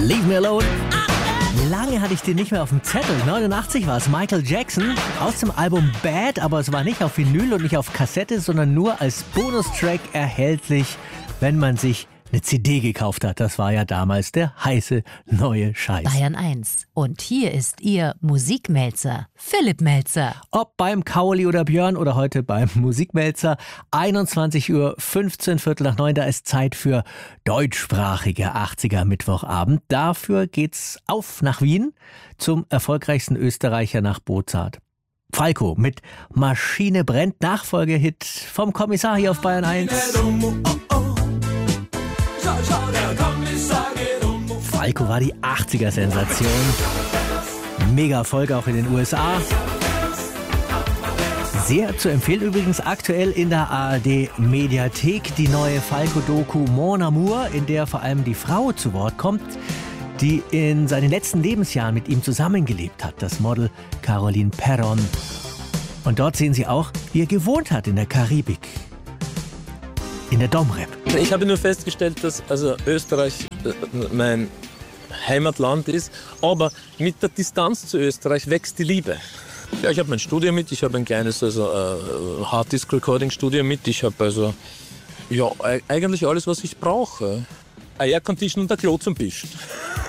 Leave Me Alone. Lange hatte ich den nicht mehr auf dem Zettel. 89 war es. Michael Jackson aus dem Album Bad, aber es war nicht auf Vinyl und nicht auf Kassette, sondern nur als Bonustrack erhältlich, wenn man sich eine CD gekauft hat. Das war ja damals der heiße neue Scheiß. Bayern 1. Und hier ist Ihr Musikmelzer, Philipp Melzer. Ob beim Kauli oder Björn oder heute beim Musikmelzer. 21:15 Uhr, 8:45, da ist Zeit für deutschsprachige 80er Mittwochabend. Dafür geht's auf nach Wien zum erfolgreichsten Österreicher nach Bozart. Falco mit Maschine brennt, Nachfolgehit vom Kommissar hier auf Bayern 1. Falco war die 80er-Sensation. Mega Erfolg auch in den USA. Sehr zu empfehlen übrigens aktuell in der ARD-Mediathek die neue Falco-Doku Mon Amour, in der vor allem die Frau zu Wort kommt, die in seinen letzten Lebensjahren mit ihm zusammengelebt hat, das Model Caroline Perron. Und dort sehen Sie auch, wie er gewohnt hat in der Karibik, in der Domrep. Ich habe nur festgestellt, dass Österreich mein Heimatland ist, aber mit der Distanz zu Österreich wächst die Liebe. Ja, ich habe mein Studio mit, ich habe ein kleines Harddisk-Recording-Studio mit, ich habe eigentlich alles, was ich brauche. Ein Aircondition und ein Klo zum Bischen.